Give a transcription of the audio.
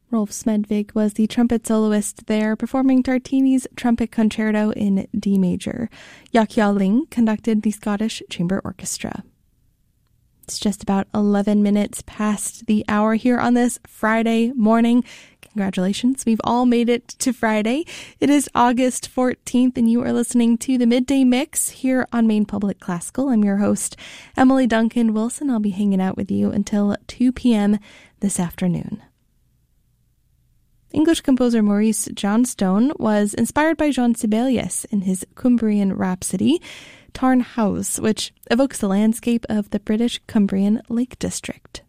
Rolf Smedvig was the trumpet soloist there, performing Tartini's Trumpet Concerto in D major. Yakyao Ling conducted the Scottish Chamber Orchestra. It's just about 11 minutes past the hour here on this Friday morning. Congratulations, we've all made it to Friday. It is August 14th, and you are listening to the Midday Mix here on Maine Public Classical. I'm your host, Emily Duncan Wilson. I'll be hanging out with you until 2 p.m. this afternoon. English composer Maurice Johnstone was inspired by Jean Sibelius in his Cumbrian Rhapsody, Tarn House, which evokes the landscape of the British Cumbrian Lake District.